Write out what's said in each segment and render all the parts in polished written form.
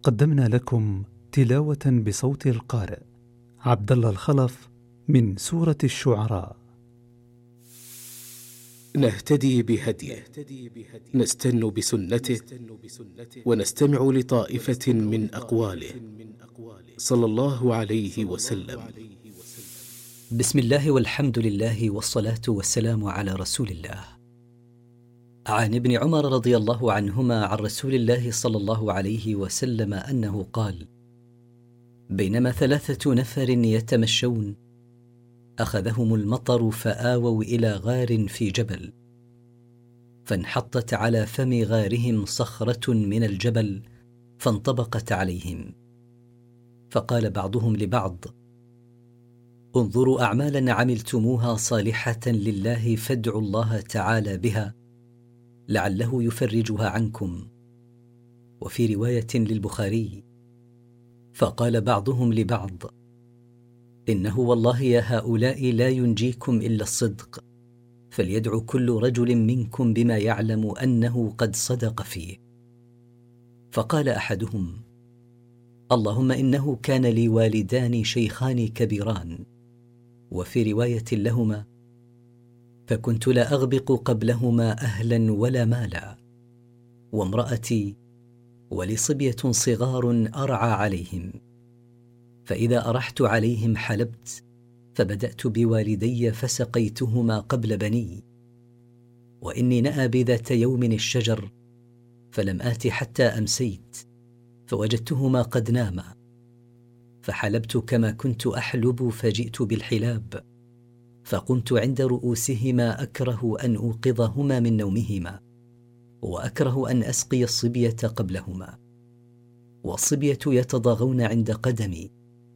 قدمنا لكم تلاوة بصوت القارئ عبد الله الخلف من سورة الشعراء. نهتدي بهديه، نستن بسنته، ونستمع لطائفة من أقواله صلى الله عليه وسلم. بسم الله والحمد لله والصلاة والسلام على رسول الله. عن ابن عمر رضي الله عنهما عن رسول الله صلى الله عليه وسلم أنه قال: بينما 3 نفر يتمشون أخذهم المطر فآووا إلى غار في جبل، فانحطت على فم غارهم صخرة من الجبل فانطبقت عليهم، فقال بعضهم لبعض: انظروا أعمالا عملتموها صالحة لله فادعوا الله تعالى بها لعله يفرجها عنكم. وفي رواية للبخاري: فقال بعضهم لبعض: إنه والله يا هؤلاء لا ينجيكم إلا الصدق، فليدعو كل رجل منكم بما يعلم أنه قد صدق فيه. فقال أحدهم: اللهم إنه كان لي والدان شيخان كبيران. وفي رواية لهما: فكنت لا أغبق قبلهما أهلا ولا مالا، وامرأتي ولي صبية صغار أرعى عليهم، فإذا أرحت عليهم حلبت، فبدأت بوالدي فسقيتهما قبل بني. وإني نأى ذات يوم الشجر فلم آت حتى أمسيت، فوجدتهما قد ناما، فحلبت كما كنت أحلب، فجئت بالحلاب، فقمت عند رؤوسهما أكره أن أوقظهما من نومهما، وأكره أن أسقي الصبية قبلهما، والصبية يتضاغون عند قدمي،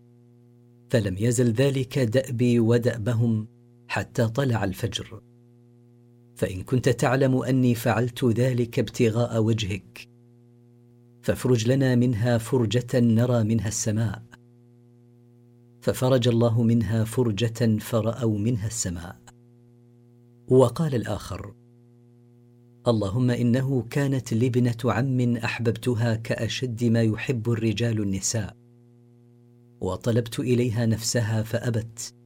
فلم يزل ذلك دأبي ودأبهم حتى طلع الفجر. فإن كنت تعلم أني فعلت ذلك ابتغاء وجهك، فافرج لنا منها فرجة نرى منها السماء. ففرج الله منها فرجة فرأوا منها السماء. وقال الآخر: اللهم إنه كانت لي ابنة عم أحببتها كأشد ما يحب الرجال النساء، وطلبت إليها نفسها فأبت،